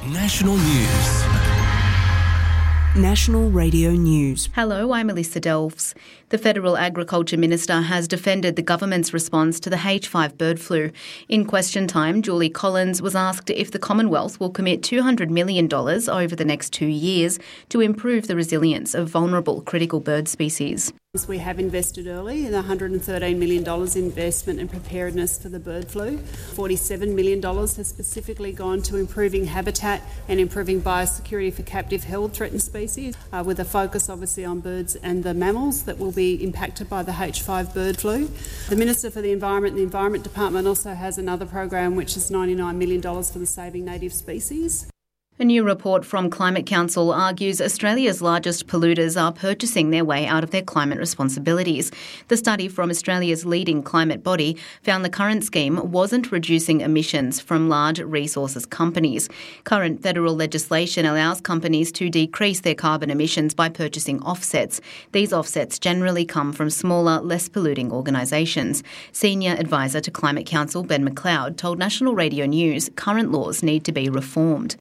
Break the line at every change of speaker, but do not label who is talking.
National News.
National Radio News.
Hello, I'm Elissa Delves. The Federal Agriculture Minister has defended the government's response to the H5 bird flu. In question time, Julie Collins was asked if the Commonwealth will commit $200 million over the next 2 years to improve the resilience of vulnerable critical bird species.
We have invested early in $113 million investment in preparedness for the bird flu. $47 million has specifically gone to improving habitat and improving biosecurity for captive held threatened species, with a focus obviously on birds and the mammals that will be impacted by the H5 bird flu. The Minister for the Environment and the Environment Department also has another program which is $99 million for the Saving Native Species.
A new report from Climate Council argues Australia's largest polluters are purchasing their way out of their climate responsibilities. The study from Australia's leading climate body found the current scheme wasn't reducing emissions from large resources companies. Current federal legislation allows companies to decrease their carbon emissions by purchasing offsets. These offsets generally come from smaller, less polluting organisations. Senior Advisor to Climate Council Ben McLeod told National Radio News current laws need to be reformed.